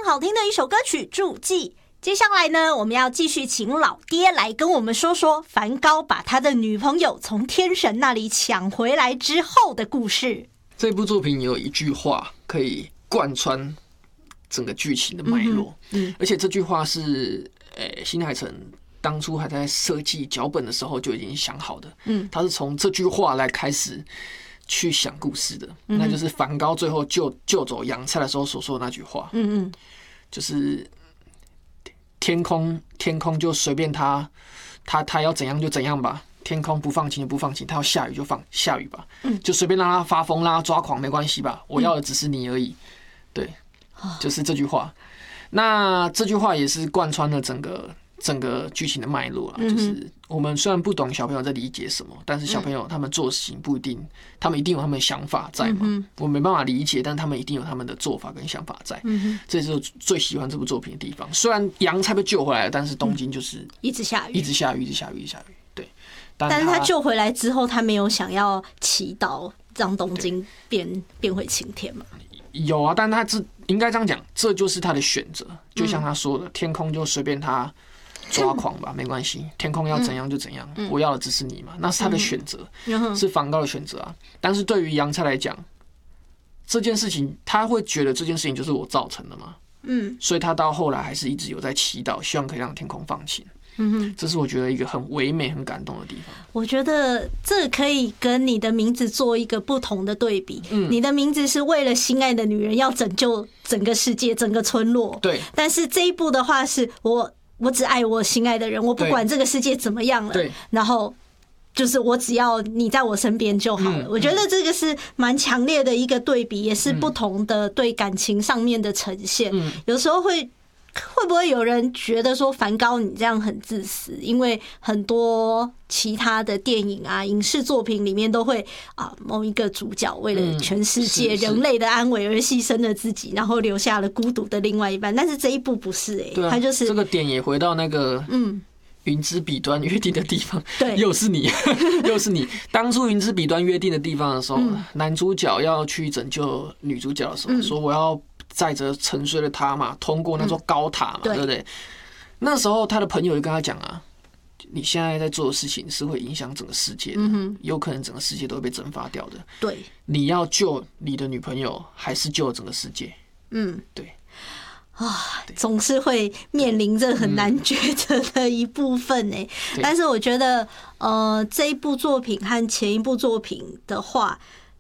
好听的一首歌曲《注记》。接下来呢，我们要继续请老爹来跟我们说说梵高把他的女朋友从天神那里抢回来之后的故事。 这部作品有一句话可以贯穿整个剧情的脉络，而且这句话是新海诚当初还在设计脚本的时候就已经想好的，他是从这句话来开始去想故事的，那就是梵高最后救走洋菜的时候所说的那句话，就是天空就随便他要怎样就怎样吧，天空不放晴就不放晴，他要下雨就下雨吧，就随便让他发疯，让他抓狂没关系吧，我要的只是你而已，对，就是这句话。那这句话也是贯穿了整个剧情的脉络啦，就是我们虽然不懂小朋友在理解什么，但是小朋友他们做事情不一定，他们一定有他们的想法在嘛。我没办法理解，但他们一定有他们的做法跟想法在。这是我最喜欢这部作品的地方。虽然洋菜被救回来了，但是东京就是一直下雨，一直下雨，一直下雨，一直下雨。对， 但是他救回来之后，他没有想要祈祷让东京变回晴天嘛？ 有啊，但他应该这样讲，这就是他的选择。就像他说的，天空就随便他抓狂吧，没关系，天空要怎样就怎样，我要的只是你嘛，那是他的选择，是梵高的选择啊。但是对于洋菜来讲，这件事情他会觉得这件事情就是我造成的嘛，所以他到后来还是一直有在祈祷，希望可以让天空放晴。这是我觉得一个很唯美、很感动的地方。 我觉得这可以跟你的名字做一个不同的对比。你的名字是为了心爱的女人要拯救整个世界、整个村落，对。但是这一部的话是我只爱我心爱的人，我不管这个世界怎么样了，然后就是我只要你在我身边就好了。我觉得这个是蛮强烈的一个对比，也是不同的对感情上面的呈现。有时候会不会有人觉得说梵高你这样很自私？因为很多其他的电影啊、影视作品里面都会某一个主角为了全世界人类的安危而牺牲了自己，然后留下了孤独的另外一半。但是这一部不是他就是这个点也回到那个云之彼端约定的地方，对，又是你，又是你。当初云之彼端约定的地方的时候，男主角要去拯救女主角的时候，说我要载着沉睡的他嘛，通过那座高塔嘛，对不对？那时候他的朋友就跟他讲啊，你现在在做的事情是会影响整个世界的，有可能整个世界都会被蒸发掉的。对，你要救你的女朋友，还是救整个世界？对。 总是会面临着很难抉择的一部分但是我觉得这一部作品和前一部作品的话，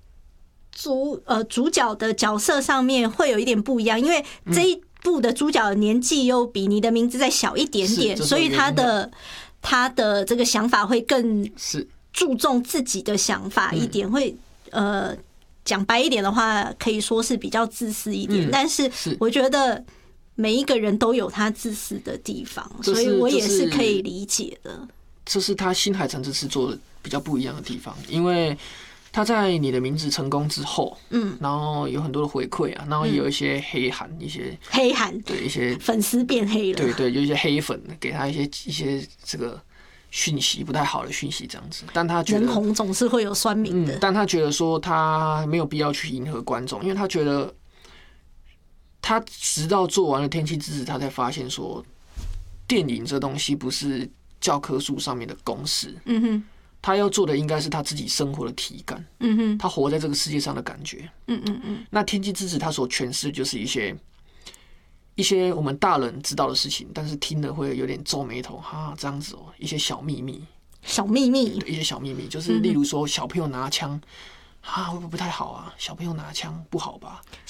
主角的角色上面会有一点不一样，因为这一部的主角的年纪又比你的名字再小一点点，所以他的这个想法会更注重自己的想法一点，会讲白一点的话，可以说是比较自私一点。但是我觉得每一个人都有他自私的地方，所以我也是可以理解的。 这是他新海诚这次做的比较不一样的地方，因为他在你的名字成功之后，然后有很多的回馈啊，然后也有一些黑函，对，一些粉丝变黑了， 对，有一些黑粉给他一些这个讯息不太好的讯息这样子，但他觉得人红总是会有酸民的， 但他觉得说他没有必要去迎合观众，因为他觉得他直到做完了《天气之子》，他才发现说电影这东西不是教科书上面的公式，他要做的应该是他自己生活的体感，他活在这个世界上的感觉，那《天气之子》他所诠释就是一些我们大人知道的事情，但是听了会有点皱眉头，这样子一些小秘密，一些小秘密，就是例如说小朋友拿枪会不会不太好啊？小朋友拿枪不好吧？